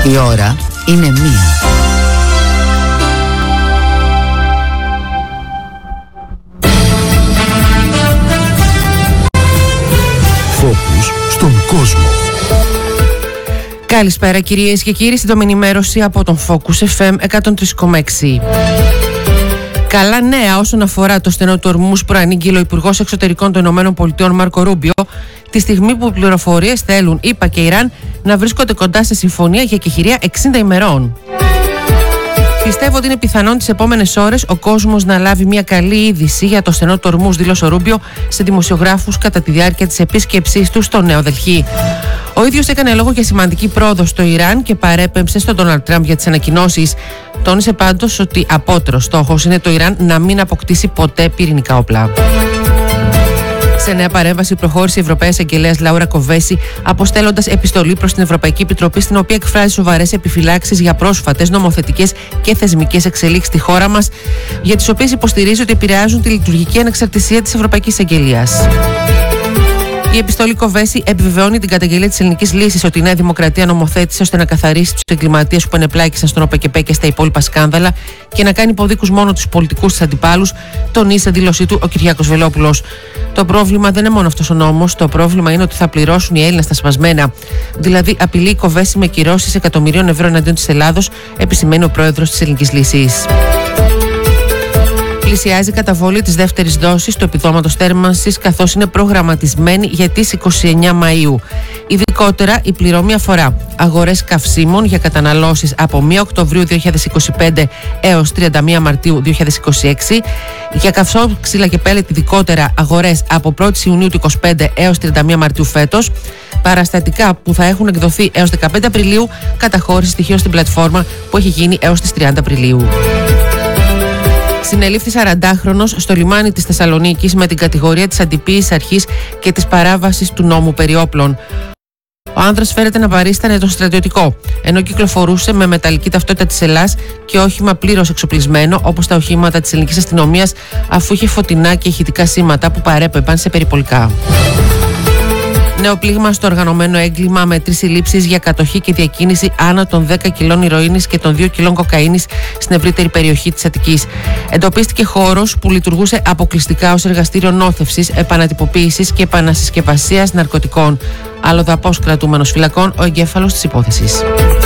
Η ώρα είναι 1. Φόκους στον κόσμο. Καλησπέρα κυρίες και κύριοι, σύντομη ενημέρωση από τον Focus FM 103,6. Καλά νέα όσον αφορά το στενό του ορμούς, προανήγγειλε ο Υπουργός Εξωτερικών των ΗΠΑ Μάρκο Ρούμπιο, τη στιγμή που οι πληροφορίες θέλουν ΗΠΑ και Ιράν να βρίσκονται κοντά σε συμφωνία για εκεχηρία 60 ημερών. Πιστεύω ότι είναι πιθανόν τις επόμενες ώρες ο κόσμος να λάβει μια καλή είδηση για το στενό του ορμούς, δήλωσε ο Ρούμπιο σε δημοσιογράφους κατά τη διάρκεια της επίσκεψής του στο Νέο Δελχή. Ο ίδιος έκανε λόγο για σημαντική πρόοδο στο Ιράν και παρέπεμψε στον Ντόναλντ Τραμπ για τις ανακοινώσεις. Τόνισε πάντως ότι απότερος στόχος είναι το Ιράν να μην αποκτήσει ποτέ πυρηνικά όπλα. Σε νέα παρέμβαση προχώρησε η Ευρωπαία Εισαγγελέας Λάουρα Κοβέση, αποστέλλοντας επιστολή προς την Ευρωπαϊκή Επιτροπή, στην οποία εκφράζει σοβαρές επιφυλάξεις για πρόσφατες νομοθετικές και θεσμικές εξελίξεις στη χώρα μας, για τις οποίες υποστηρίζει ότι επηρεάζουν τη λειτουργική ανεξαρτησία της Ευρωπαϊκής Εισαγγελίας. Η επιστολή Κοβέση επιβεβαιώνει την καταγγελία της ελληνικής λύσης ότι η Νέα Δημοκρατία νομοθέτησε ώστε να καθαρίσει τους εγκληματίες που ενεπλάκησαν στον ΟΠΕΚΕΠΕ και στα υπόλοιπα σκάνδαλα και να κάνει υποδίκους μόνο τους πολιτικούς της αντιπάλους, τονίζει σε δήλωσή του ο Κυριάκος Βελόπουλος. Το πρόβλημα δεν είναι μόνο αυτός ο νόμος, το πρόβλημα είναι ότι θα πληρώσουν οι Έλληνες τα σπασμένα. Δηλαδή, απειλεί η Κοβέση με κυρώσεις εκατομμυρίων ευρώ εναντίον της Ελλάδος, επισημαίνει ο πρόεδρος της ελληνικής λύσης. Πλησιάζει η καταβολή της δεύτερης δόσης του επιδόματος θέρμανσης, καθώς είναι προγραμματισμένη για τις 29 Μαΐου. Ειδικότερα, η πληρωμή αφορά αγορές καυσίμων για καταναλώσεις από 1 Οκτωβρίου 2025 έως 31 Μαρτίου 2026, για καυσόξυλα και πέλετ ειδικότερα αγορές από 1η Ιουνίου του 2025 έως 31 Μαρτίου φέτος, παραστατικά που θα έχουν εκδοθεί έως 15 Απριλίου, καταχώρηση στοιχείων στην πλατφόρμα που έχει γίνει έως τις 30 Απριλίου. Συνελήφθη 40χρονος στο λιμάνι της Θεσσαλονίκης με την κατηγορία της αντιποίησης αρχής και της παράβασης του νόμου περί όπλων. Ο άνδρας φέρεται να παρίστανε τον στρατιωτικό, ενώ κυκλοφορούσε με μεταλλική ταυτότητα της Ελλάς και όχημα πλήρως εξοπλισμένο, όπως τα οχήματα της ελληνικής αστυνομίας, αφού είχε φωτεινά και ηχητικά σήματα που παρέπεμπαν σε περιπολικά. Νέο πλήγμα στο οργανωμένο έγκλημα με 3 συλλήψεις για κατοχή και διακίνηση άνω των 10 κιλών ηρωίνης και των 2 κιλών κοκαίνης στην ευρύτερη περιοχή της Αττικής. Εντοπίστηκε χώρος που λειτουργούσε αποκλειστικά ως εργαστήριο νόθευσης, επανατυποποίησης και επανασυσκευασίας ναρκωτικών. Αλλοδαπός κρατούμενος φυλακών ο εγκέφαλος της υπόθεσης.